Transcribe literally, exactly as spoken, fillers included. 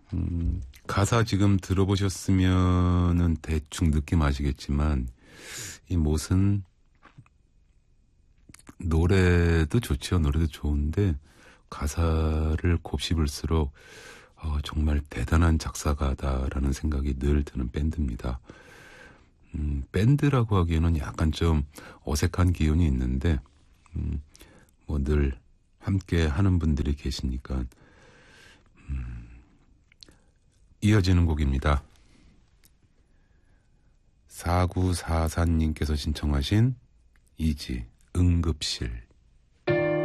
음, 가사 지금 들어보셨으면은 대충 느낌 아시겠지만, 이 못은 노래도 좋죠. 노래도 좋은데, 가사를 곱씹을수록, 어, 정말 대단한 작사가다라는 생각이 늘 드는 밴드입니다. 음, 밴드라고 하기에는 약간 좀 어색한 기운이 있는데, 음, 뭐 늘 함께 하는 분들이 계시니까, 음, 이어지는 곡입니다. 사구사사님께서 신청하신 이지 응급실.